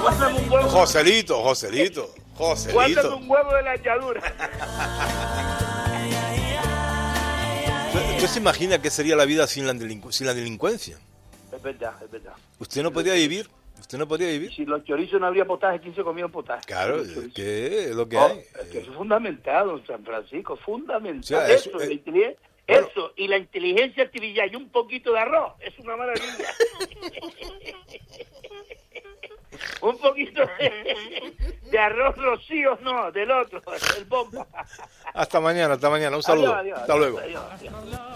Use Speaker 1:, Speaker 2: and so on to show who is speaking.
Speaker 1: Guárdame un huevo.
Speaker 2: Joselito.
Speaker 1: Guárdame un huevo de la halladura.
Speaker 2: ¿Usted se imagina qué sería la vida sin la delincuencia?
Speaker 1: Es verdad.
Speaker 2: ¿Usted no podría vivir?
Speaker 1: Si los chorizos no habría potaje, ¿quién se comía un potaje?
Speaker 2: Claro, ¿qué es lo que hay?
Speaker 1: Es que eso es fundamental, don San Francisco, fundamental.
Speaker 2: O sea,
Speaker 1: eso, y la inteligencia artificial y un poquito de arroz, es una maravilla. Un poquito de arroz rocío, no, del otro, el bomba.
Speaker 2: Hasta mañana, un saludo.
Speaker 1: Adiós,
Speaker 2: hasta luego.
Speaker 1: Adiós.